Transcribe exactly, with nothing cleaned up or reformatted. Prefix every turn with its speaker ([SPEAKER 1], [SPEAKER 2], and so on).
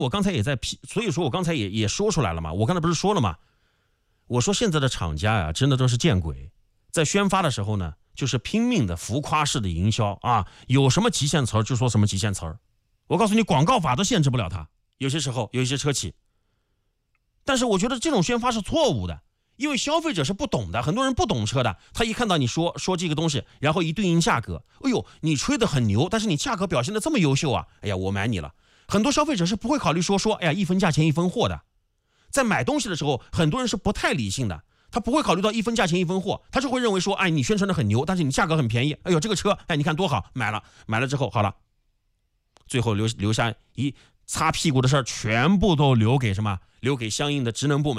[SPEAKER 1] 我刚才也在批，所以说我刚才也也说出来了嘛。我刚才不是说了吗？我说现在的厂家呀、啊，真的都是见鬼，在宣发的时候呢，就是拼命的浮夸式的营销啊，有什么极限词儿就说什么极限词儿。我告诉你，广告法都限制不了它。有些时候有一些车企，但是我觉得这种宣发是错误的，因为消费者是不懂的，很多人不懂车的，他一看到你说说这个东西，然后一对应价格，哎呦，你吹得很牛，但是你价格表现得这么优秀啊，哎呀，我买你了。很多消费者是不会考虑说说，哎呀，一分价钱一分货的。在买东西的时候，很多人是不太理性的，他不会考虑到一分价钱一分货，他就会认为说，哎，你宣传的很牛，但是你价格很便宜，哎呦，这个车，哎，你看多好，买了，买了之后好了，最后留留下一擦屁股的事儿，全部都留给什么？留给相应的职能部门。